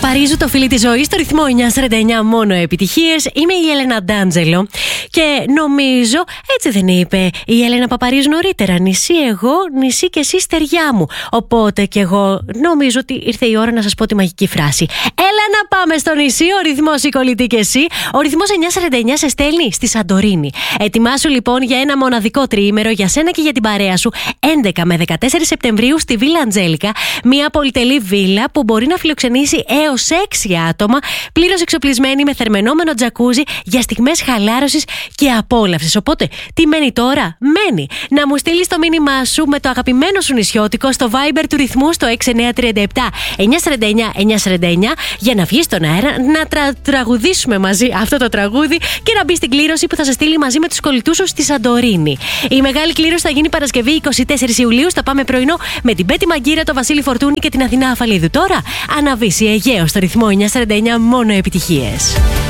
Παπαρίζου, το φίλι της ζωής, στο ρυθμό 949, μόνο επιτυχίες. Είμαι η Έλενα Ντάντζελο και νομίζω, έτσι δεν είπε η Έλενα Παπαρίζου νωρίτερα, νησί εγώ, νησί και εσύ στεριά μου. Οπότε και εγώ νομίζω ότι ήρθε η ώρα να σας πω τη μαγική φράση. Έλα να πάμε στο νησί, ο ρυθμός η κολλητή και εσύ. Ο ρυθμός 949 σε στέλνει στη Σαντορίνη. Ετοιμάσου λοιπόν για ένα μοναδικό τριήμερο για σένα και για την παρέα σου, 11 με 14 Σεπτεμβρίου στη Βίλα Αντζέλικα. Μια πολυτελή βίλα που μπορεί να φιλοξενήσει έως 6 άτομα, πλήρως εξοπλισμένη με θερμαινόμενο τζακούζι για στιγμές χαλάρωσης και απόλαυσης. Οπότε, τι μένει τώρα? Μένει να μου στείλεις το μήνυμά σου με το αγαπημένο σου νησιώτικο στο Viber του ρυθμού στο 6937 949 949 για να βγεις στον αέρα, να τραγουδήσουμε μαζί αυτό το τραγούδι και να μπει στην κλήρωση που θα σε στείλει μαζί με τους κολλητούς σου στη Σαντορίνη. Η μεγάλη κλήρωση θα γίνει Παρασκευή 24 Ιουλίου. Θα πάμε πρωινό με την Πέτη Μαγκύρα, το Βασίλη Φορτούνη και την Αθηνά Αφαλίδου. Τώρα αναβήσει Αιγαίο στο ρυθμό 949, μόνο επιτυχίες.